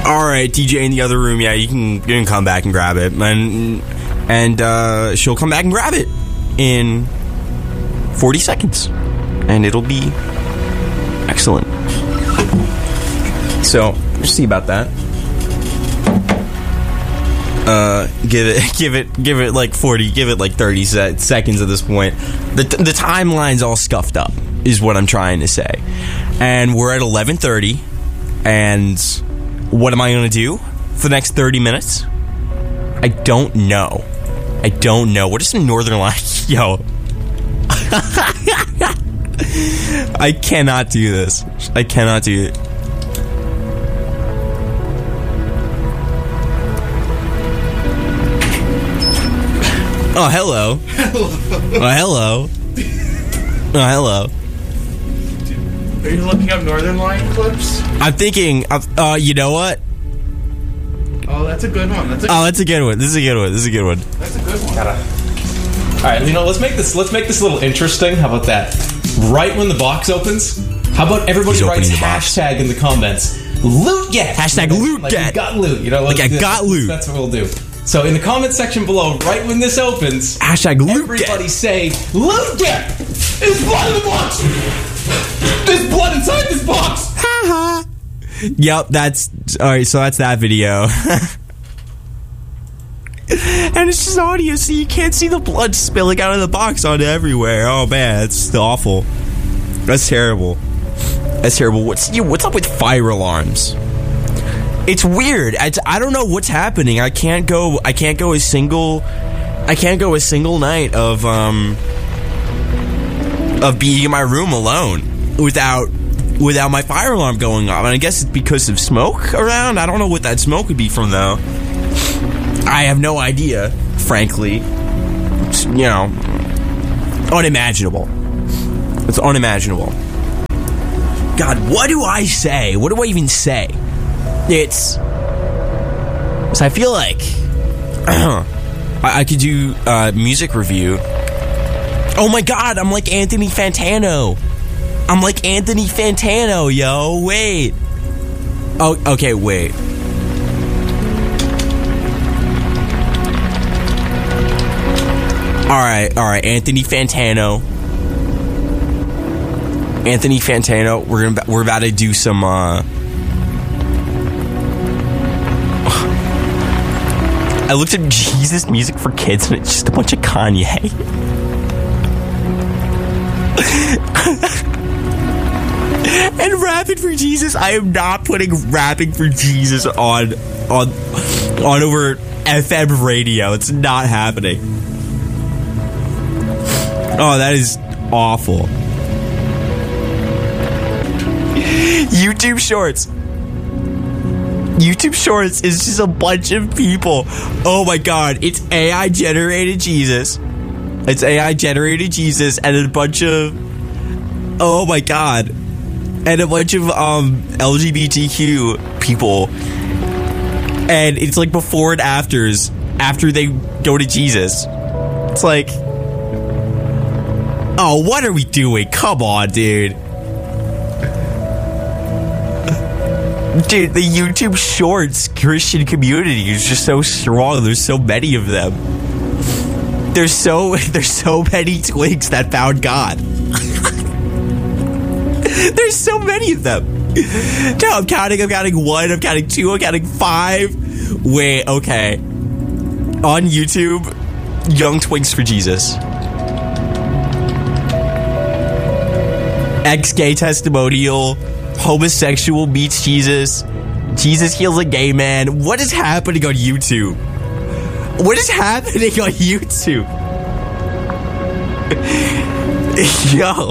All right, DJ in the other room. Yeah, you can come back and grab it, and she'll come back and grab it in 40 seconds, and it'll be excellent. So, we'll see about that. Give it like 40, give it like 30 seconds at this point. The timeline's all scuffed up, is what I'm trying to say. And we're at 11:30, and what am I going to do for the next 30 minutes? I don't know. What is some Northern Lights? Yo. I cannot do this. I cannot do it. Oh, hello. Hello. Hello. Are you looking up Northern Lion clips? I'm thinking, you know what? Oh, that's a good one. That's a good one. This is a good one. That's a good one. All right, let's make this a little interesting. How about that? Right when the box opens, how about everybody writes hashtag in the comments? Loot get. Hashtag loot get. Like got loot. I got loot. That's what we'll do. So in the comment section below, right when this opens, hashtag loot everybody get. Say loot get. There's blood in the box. There's blood inside this box. Haha. Yep, that's all right. So that's that video. And it's just audio, so you can't see the blood spilling out of the box onto everywhere. Oh man, that's still awful. That's terrible. What's up with fire alarms? It's weird. I don't know what's happening. I can't go a single night of being in my room alone without my fire alarm going off. And I guess it's because of smoke around. I don't know what that smoke would be from though. I have no idea, frankly. It's, unimaginable. It's unimaginable. God, what do I say? What do I even say? So I feel like I could do music review. Oh my God, I'm like Anthony Fantano. Yo. Wait. Oh, okay, wait. All right, Anthony Fantano. We're about to do some. I looked at Jesus Music for Kids, and it's just a bunch of Kanye. And Rapping for Jesus, I am not putting Rapping for Jesus on over FM radio. It's not happening. Oh, that is awful. YouTube Shorts is just a bunch of people. Oh my God, it's AI generated Jesus. And a bunch of, oh my God, and a bunch of LGBTQ people. And it's like before and afters after they go to Jesus. It's like, oh, what are we doing? Come on, dude. Dude, the YouTube Shorts Christian community is just so strong. There's so many of them. There's so many twigs that found God. There's so many of them. No, I'm counting 1, I'm counting 2, I'm counting 5. Wait, okay. On YouTube, Young Twigs for Jesus. Ex-gay testimonial. Homosexual meets Jesus. Jesus heals a gay man. What is happening on YouTube? Yo.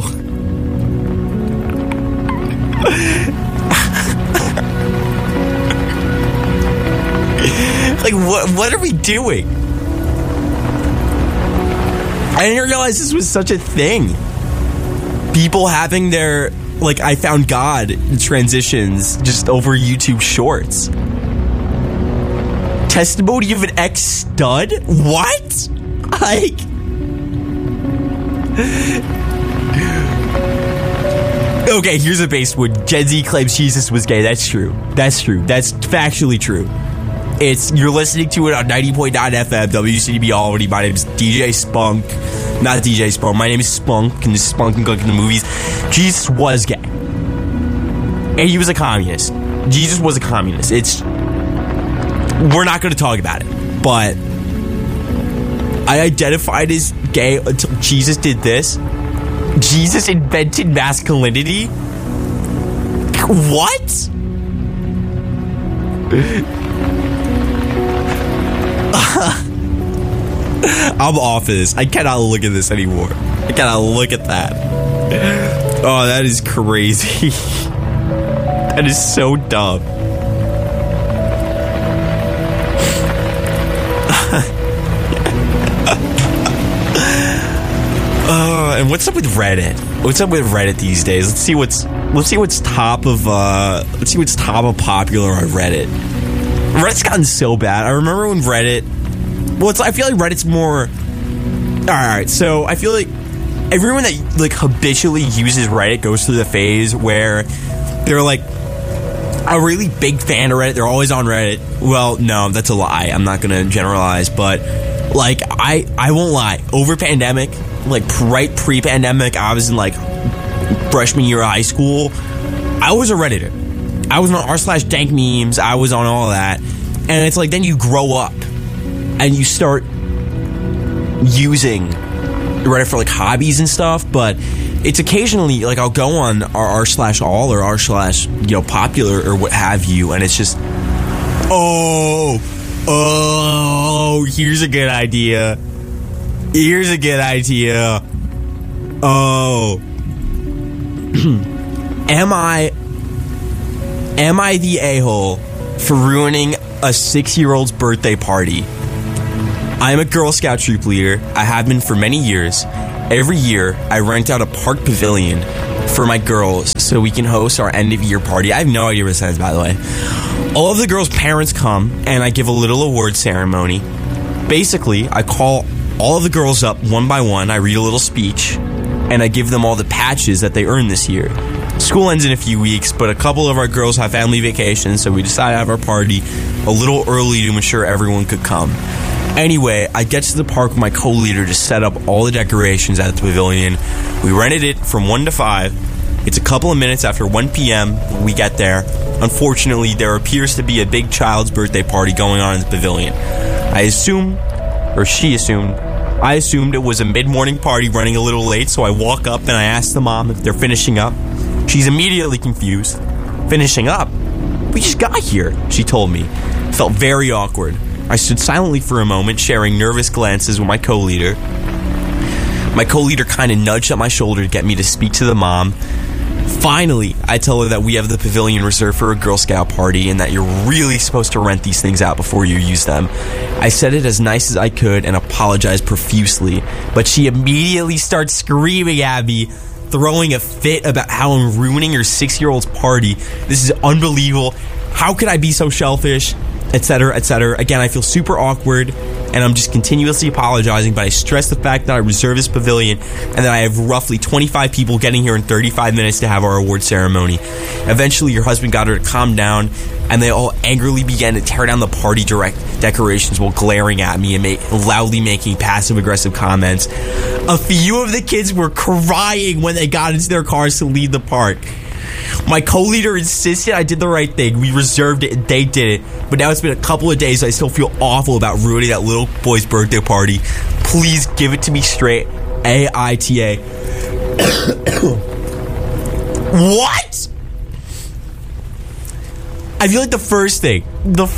Like, what are we doing? I didn't realize this was such a thing. People having their, like, I found God transitions just over YouTube Shorts. Testimony of an ex-stud? What? Like... Okay, here's a base one. Gen Z claims Jesus was gay. That's true. That's factually true. You're listening to it on 90.9 FM, WCB Albany. My name is DJ Spunk. Not DJ Spunk. My name is Spunk, and this is Spunk and Gunk in the movies. Jesus was gay. And he was a communist. Jesus was a communist. We're not going to talk about it. But I identified as gay until Jesus did this. Jesus invented masculinity? What? I'm off of this. I cannot look at this anymore. I cannot look at that. Oh, that is crazy. That is so dumb. And what's up with Reddit? What's up with Reddit these days? Let's see what's top of popular on Reddit. Reddit's gotten so bad. I remember when Reddit. Well, I feel like Reddit's more. All right, so I feel like everyone that like habitually uses Reddit goes through the phase where they're like a really big fan of Reddit. They're always on Reddit. Well, no, that's a lie. I'm not gonna generalize, but like I won't lie. Over pandemic, like right pre-pandemic, I was in like freshman year of high school. I was a Redditor. I was on r/dank memes. I was on all that, and it's like then you grow up and you start using Reddit for like hobbies and stuff. But it's occasionally like I'll go on r/all or r/popular or what have you, and it's just oh, here's a good idea. Here's a good idea. Oh. Am I the a-hole for ruining a 6-year-old's birthday party? I am a Girl Scout troop leader. I have been for many years. Every year, I rent out a park pavilion for my girls so we can host our end-of-year party. I have no idea what it says, by the way. All of the girls' parents come, and I give a little award ceremony. Basically, I call all of the girls up one by one. I read a little speech, and I give them all the patches that they earned this year. School ends in a few weeks, but a couple of our girls have family vacations, so we decided to have our party a little early to ensure everyone could come. Anyway, I get to the park with my co-leader to set up all the decorations at the pavilion. We rented it from 1 to 5. It's a couple of minutes after 1 p.m. we get there. Unfortunately, there appears to be a big child's birthday party going on in the pavilion. I assumed it was a mid-morning party running a little late, so I walk up and I ask the mom if they're finishing up. She's immediately confused. Finishing up? We just got here, she told me. Felt very awkward. I stood silently for a moment, sharing nervous glances with my co-leader. My co-leader kind of nudged at my shoulder to get me to speak to the mom. Finally, I tell her that we have the pavilion reserved for a Girl Scout party and that you're really supposed to rent these things out before you use them. I said it as nice as I could and apologized profusely, but she immediately starts screaming at me, throwing a fit about how I'm ruining her 6-year-old's party. This is unbelievable. How could I be so selfish? Etc., etc. Again, I feel super awkward, and I'm just continuously apologizing, but I stress the fact that I reserve this pavilion and that I have roughly 25 people getting here in 35 minutes to have our award ceremony. Eventually, your husband got her to calm down, and they all angrily began to tear down the party decorations while glaring at me and loudly making passive-aggressive comments. A few of the kids were crying when they got into their cars to leave the park. My co-leader insisted I did the right thing. We reserved it and they did it. But now it's been a couple of days. I still feel awful about ruining that little boy's birthday party. Please give it to me straight. AITA. What? I feel like the first thing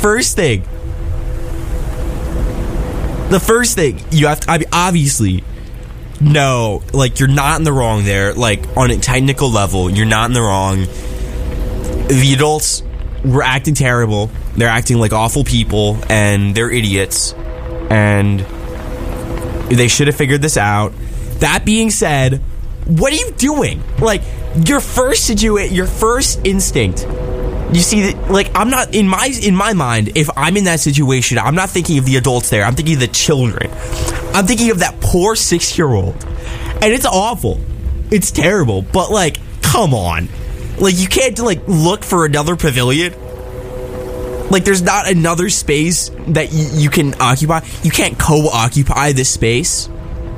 you have to, obviously, no, like, you're not in the wrong there. Like, on a technical level, you're not in the wrong. The adults were acting terrible. They're acting like awful people, and they're idiots. And they should have figured this out. That being said, what are you doing? Like, your first instinct. You see, that, like, I'm not, in my mind, if I'm in that situation, I'm not thinking of the adults there. I'm thinking of the children. I'm thinking of that poor 6-year-old. And it's awful. It's terrible. But, like, come on. Like, you can't, like, look for another pavilion. Like, there's not another space that you can occupy. You can't co-occupy this space.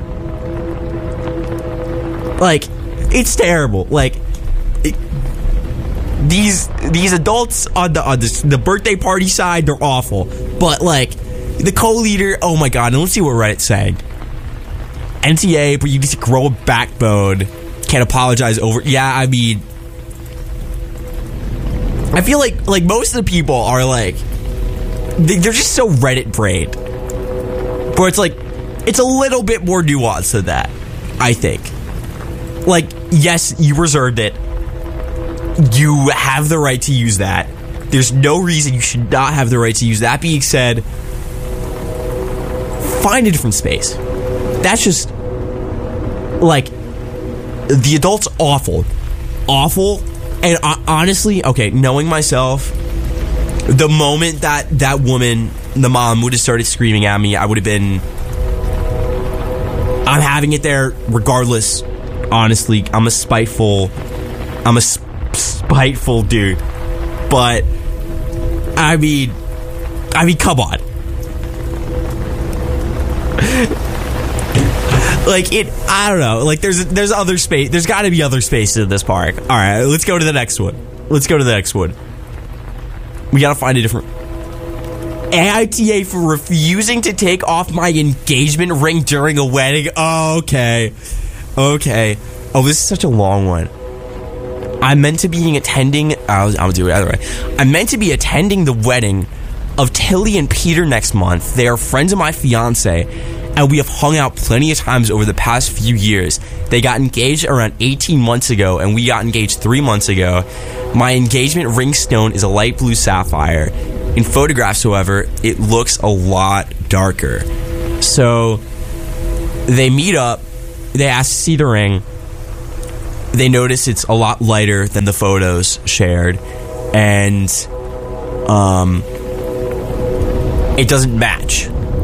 Like, it's terrible. Like, these adults on the birthday party side, they're awful. But, like, the co-leader, oh my god, and let's see what Reddit's saying. NTA, but you need to grow a backbone. Can't apologize over... Yeah, I mean... I feel like most of the people are like... They're just so Reddit brained. But it's like... It's a little bit more nuanced than that, I think. Like, yes, you reserved it. You have the right to use that. There's no reason you should not have the right to use that. That being said, find a different space. That's just... Like... The adult's awful. Awful. And honestly, okay, knowing myself, the moment that woman, the mom, would have started screaming at me, I would have been... I'm having it there regardless. Honestly, I'm a spiteful dude. But, I mean, come on. Like, I don't know. Like, there's other space. There's got to be other spaces in this park. All right, let's go to the next one. We got to find a different... AITA for refusing to take off my engagement ring during a wedding. Oh, okay. Oh, this is such a long one. I'm meant to be attending... I'll do it either way. I'm meant to be attending the wedding of Tilly and Peter next month. They are friends of my fiance, and we have hung out plenty of times over the past few years. They got engaged around 18 months ago, and we got engaged 3 months ago. My engagement ring stone is a light blue sapphire. In photographs, however, it looks a lot darker. So, they meet up. They ask to see the ring. They notice it's a lot lighter than the photos shared. And, it doesn't match.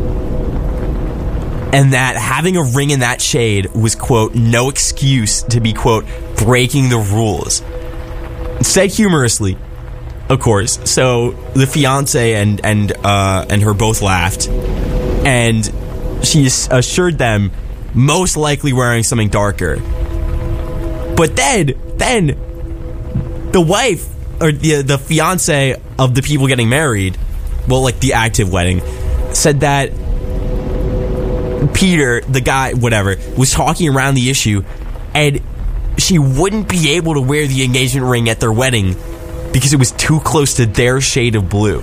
And that having a ring in that shade was, quote, no excuse to be, quote, breaking the rules. Said humorously, of course. So the fiance and her both laughed, and she assured them most likely wearing something darker. But then the wife or the fiance of the people getting married, well, like the active wedding, said that Peter, the guy, whatever, was talking around the issue, and she wouldn't be able to wear the engagement ring at their wedding because it was too close to their shade of blue.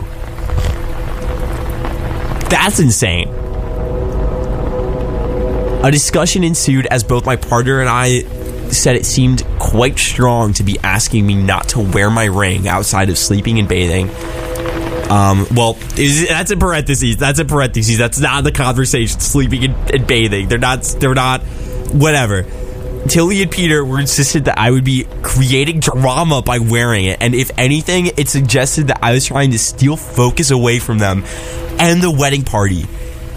That's insane. A discussion ensued as both my partner and I said it seemed quite strong to be asking me not to wear my ring outside of sleeping and bathing. Well, that's in parentheses. That's not the conversation. Sleeping and bathing. They're not, whatever. Tilly and Peter were insisted that I would be creating drama by wearing it. And if anything, it suggested that I was trying to steal focus away from them and the wedding party.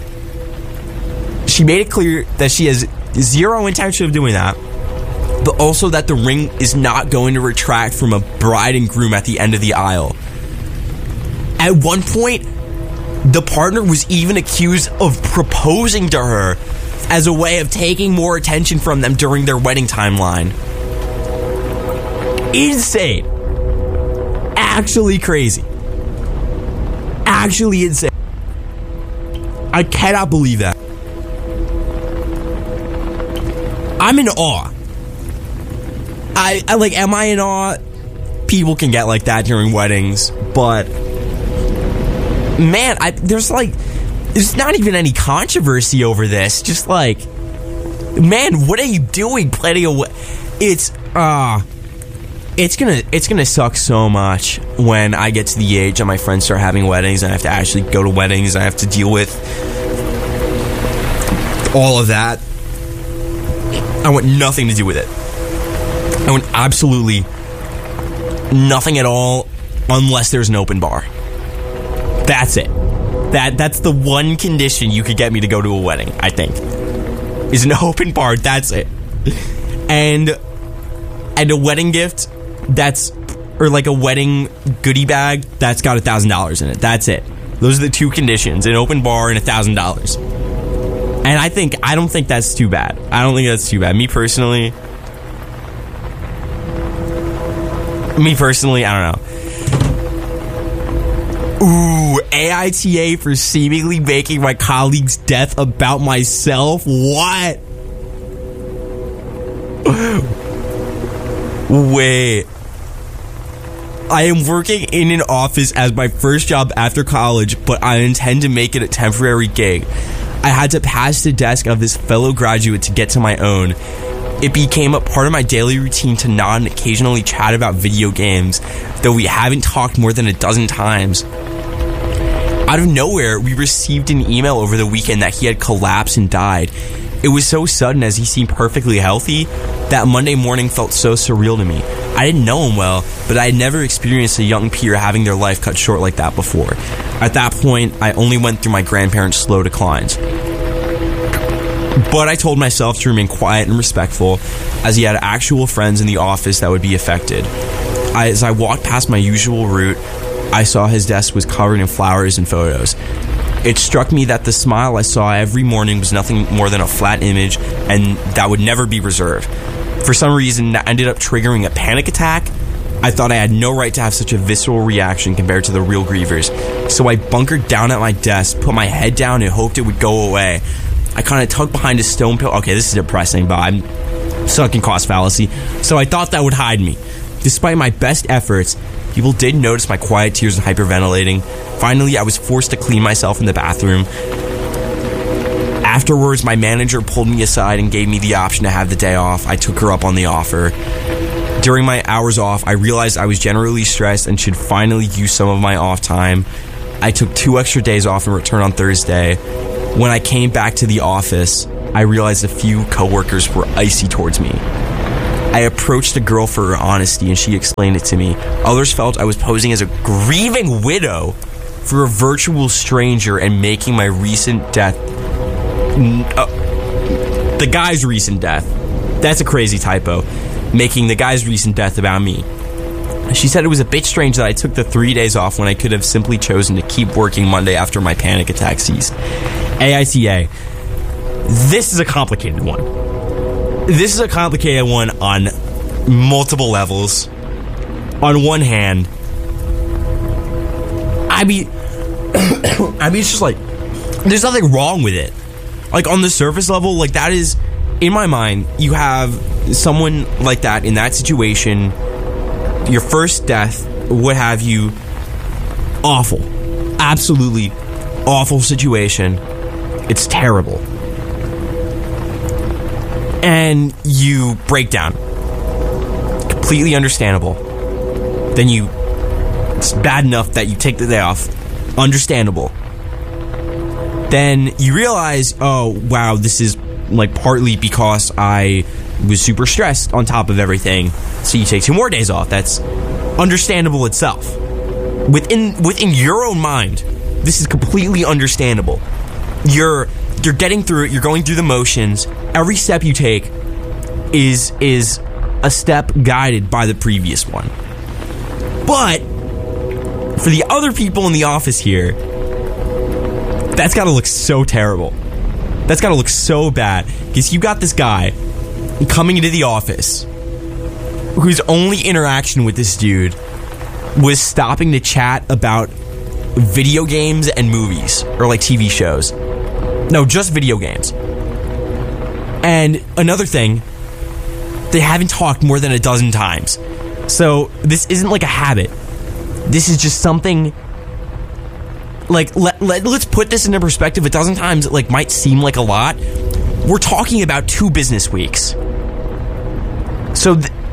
She made it clear that she has zero intention of doing that, but also that the ring is not going to retract from a bride and groom at the end of the aisle. At one point, the partner was even accused of proposing to her as a way of taking more attention from them during their wedding timeline. Insane. Actually crazy. Actually insane. I cannot believe that. I'm in awe. Am I in awe? People can get like that during weddings, but man, there's not even any controversy over this. Just like, man, what are you doing planning a it's gonna suck so much when I get to the age and my friends start having weddings and I have to actually go to weddings and I have to deal with all of that. I want nothing to do with it. I want absolutely nothing at all unless there's an open bar. That's it. That's the one condition you could get me to go to a wedding, I think. Is an open bar. That's it. And and a wedding gift or like a wedding goodie bag that's got $1,000 in it. That's it. Those are the two conditions: an open bar and $1,000. And I don't think that's too bad. I don't think that's too bad. Me personally, I don't know. Ooh, AITA for seemingly making my colleague's death about myself? What? Wait. I am working in an office as my first job after college, but I intend to make it a temporary gig. I had to pass the desk of this fellow graduate to get to my own. It became a part of my daily routine to nod and occasionally chat about video games, though we haven't talked more than a dozen times. Out of nowhere, we received an email over the weekend that he had collapsed and died. It was so sudden, as he seemed perfectly healthy, that Monday morning felt so surreal to me. I didn't know him well, but I had never experienced a young peer having their life cut short like that before. At that point, I only went through my grandparents' slow declines. But I told myself to remain quiet and respectful, as he had actual friends in the office that would be affected. As I walked past my usual route, I saw his desk was covered in flowers and photos. It struck me that the smile I saw every morning was nothing more than a flat image, and that would never be reserved. For some reason, that ended up triggering a panic attack. I thought I had no right to have such a visceral reaction compared to the real grievers. So I bunkered down at my desk, put my head down, and hoped it would go away. I kind of tucked behind a stone pillar. Okay, this is depressing, but I'm stuck in cost fallacy. So I thought that would hide me. Despite my best efforts, people did notice my quiet tears and hyperventilating. Finally, I was forced to clean myself in the bathroom. Afterwards, my manager pulled me aside and gave me the option to have the day off. I took her up on the offer. During my hours off, I realized I was generally stressed and should finally use some of my off time. I took 2 extra days off and returned on Thursday. When I came back to the office, I realized a few coworkers were icy towards me. I approached the girl for her honesty, and she explained it to me. Others felt I was posing as a grieving widow for a virtual stranger and making my recent death... the guy's recent death. That's a crazy typo. Making the guy's recent death about me. She said it was a bit strange that I took the 3 days off when I could have simply chosen to keep working Monday after my panic attack ceased. AITA. This is a complicated one. This is a complicated one on multiple levels. On one hand, I mean, it's just like, there's nothing wrong with it. Like, on the surface level, like, that is, in my mind, you have someone like that in that situation, your first death, what have you, awful. Absolutely awful situation. It's terrible. And you break down. Completely understandable. Then it's bad enough that you take the day off. Understandable. Then you realize, oh, wow, this is like partly because I was super stressed on top of everything. So you take 2 more days off. That's understandable itself. Within your own mind, this is completely understandable. You're getting through it. You're going through the motions. Every step you take is a step guided by the previous one. But for the other people in the office here, that's got to look so terrible. That's got to look so bad. Because you got this guy coming into the office whose only interaction with this dude was stopping to chat about video games and movies, or like TV shows. No, just video games. And another thing, they haven't talked more than a dozen times. So this isn't like a habit. This is just something, like, let's put this into perspective. A dozen times, it like might seem like a lot. We're talking about 2 business weeks. So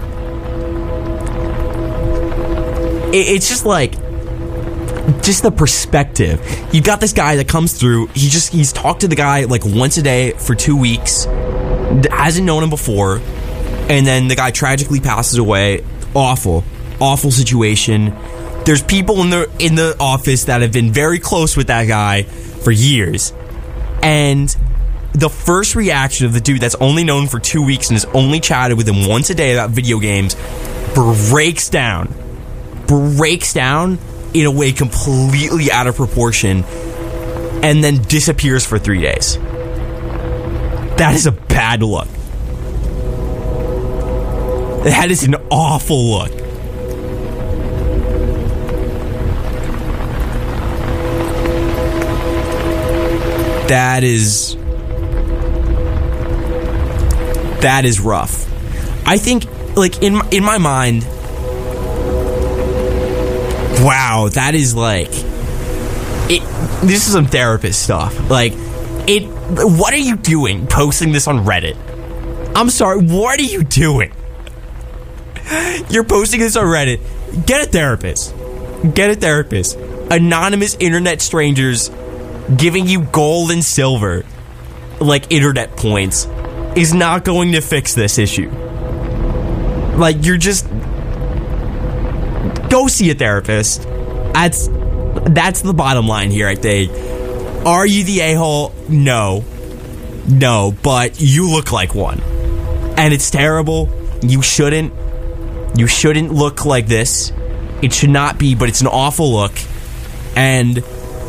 it's just like, just the perspective. You got this guy that comes through. He's talked to the guy like once a day for 2 weeks. Hasn't known him before, and then the guy tragically passes away. Awful situation. There's people in the office that have been very close with that guy for years, and the first reaction of the dude that's only known for 2 weeks and has only chatted with him once a day about video games breaks down in a way completely out of proportion and then disappears for 3 days. That is a bad look. That is an awful look. That is rough. I think, like, in my mind, wow, that is like this is some therapist stuff. Like, what are you doing posting this on Reddit? I'm sorry, what are you doing? You're posting this on Reddit. Get a therapist. Anonymous internet strangers giving you gold and silver, like internet points, is not going to fix this issue. Like, you're just... Go see a therapist. That's the bottom line here, I think. Are you the a-hole? No, but you look like one. And it's terrible. You shouldn't look like this. It should not be, but it's an awful look. And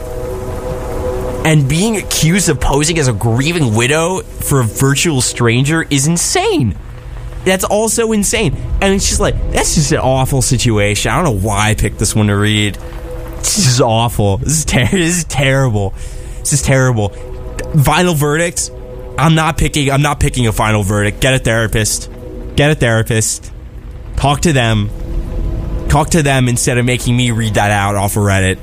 being accused of posing as a grieving widow for a virtual stranger is insane. That's also insane. And it's just like, that's just an awful situation. I don't know why I picked this one to read. This is awful. This is terrible. This is terrible. Final verdicts. I'm not picking a final verdict. Get a therapist. Talk to them instead of making me read that out off of Reddit.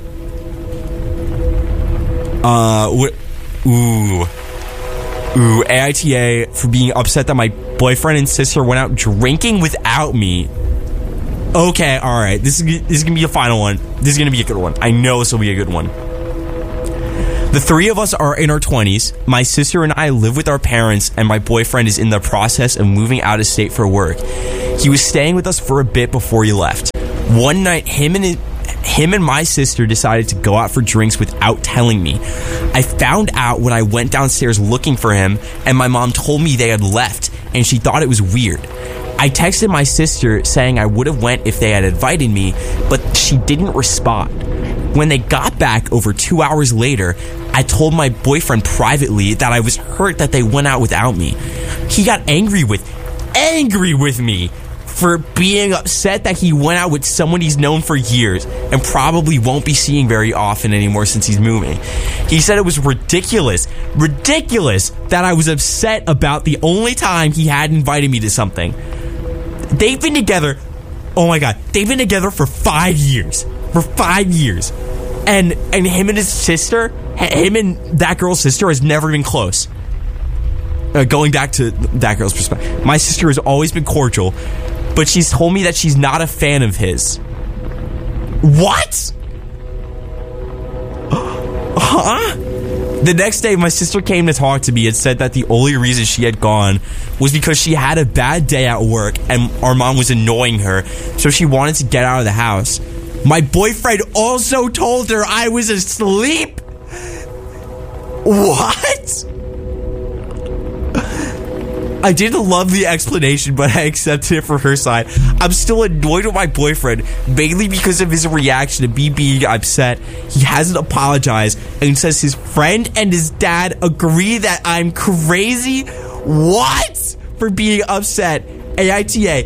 AITA for being upset that my boyfriend and sister went out drinking without me. Okay, alright. This is gonna be a final one. This is gonna be a good one. I know this will be a good one. The three of us are in our 20s. My sister and I live with our parents, and my boyfriend is in the process of moving out of state for work. He was staying with us for a bit before he left. One night, him and my sister decided to go out for drinks without telling me. I found out when I went downstairs looking for him, and my mom told me they had left, and she thought it was weird. I texted my sister saying I would have went if they had invited me, but she didn't respond. When they got back over 2 hours later, I told my boyfriend privately that I was hurt that they went out without me. He got angry with me for being upset that he went out with someone he's known for years and probably won't be seeing very often anymore since he's moving. He said it was ridiculous that I was upset about the only time he had invited me to something. They've been together, oh my god, they've been together for 5 years. And him and his sister, him and that girl's sister has never been close. Going back to that girl's perspective, my sister has always been cordial, but she's told me that she's not a fan of his. What? Huh? The next day, my sister came to talk to me and said that the only reason she had gone was because she had a bad day at work and our mom was annoying her, so she wanted to get out of the house. My boyfriend also told her I was asleep. What? I didn't love the explanation, but I accepted it for her side. I'm still annoyed with my boyfriend, mainly because of his reaction to me being upset. He hasn't apologized and says his friend and his dad agree that I'm crazy. What? For being upset. AITA.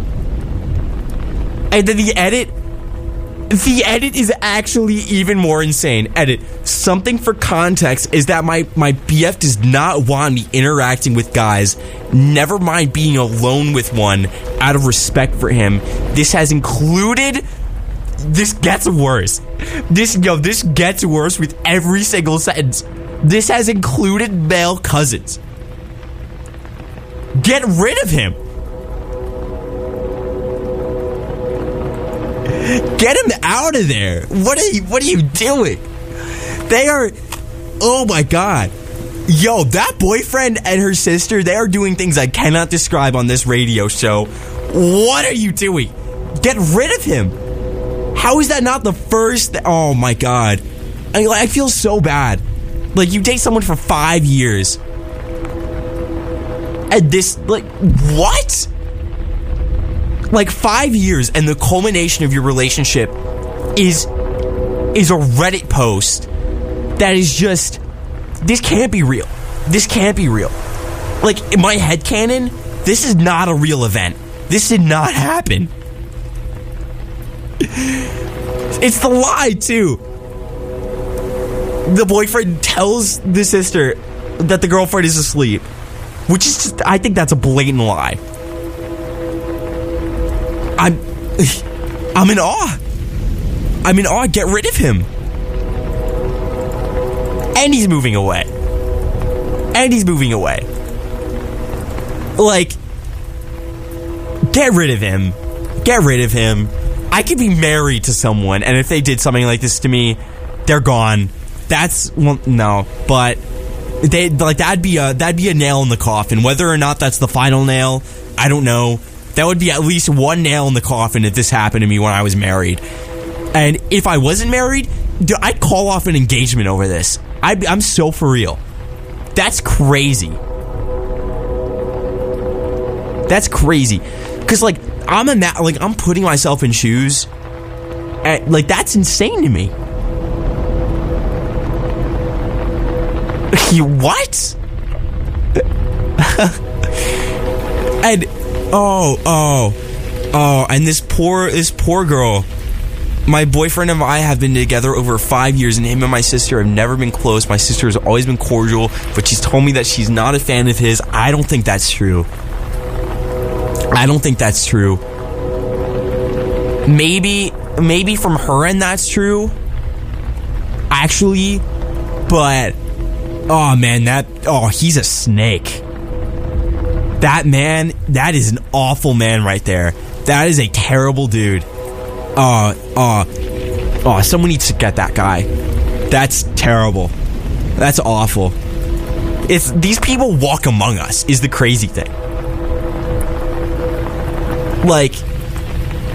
And then the edit is actually even more insane. Edit. Something for context is that my BF does not want me interacting with guys, never mind being alone with one, out of respect for him. This has included... This gets worse. This gets worse with every single sentence. This has included male cousins. Get rid of him. Get him out of there. What are you doing? They are... Oh my god. Yo, that boyfriend and her sister, they are doing things I cannot describe on this radio show. What are you doing? Get rid of him. How is that not the first... Oh my god. I feel so bad. Like, you date someone for 5 years And this, like, what? Like 5 years and the culmination of your relationship is a Reddit post that is just, this can't be real. This can't be real. Like, in my headcanon, this is not a real event. This did not happen. It's the lie, too. The boyfriend tells the sister that the girlfriend is asleep, which is just, I think that's a blatant lie. I'm in awe. I'm in awe. Get rid of him. And he's moving away. Like, get rid of him. Get rid of him. I could be married to someone, and if they did something like this to me, they're gone. That's, well, no, but they, like, that'd be a nail in the coffin. Whether or not that's the final nail, I don't know. That would be at least one nail in the coffin if this happened to me when I was married. And if I wasn't married, I'd call off an engagement over this. I'm so for real. That's crazy. That's crazy. Because, like, I'm putting myself in shoes. And, like, that's insane to me. What? And and this poor girl. My boyfriend and I have been together over 5 years, and him and my sister have never been close. My sister has always been cordial, but she's told me that she's not a fan of his. I don't think that's true. Maybe from her end that's true, actually, but oh man, he's a snake. That man, that is an awful man right there. That is a terrible dude. Someone needs to get that guy. That's terrible. That's awful. It's, these people walk among us is the crazy thing. Like,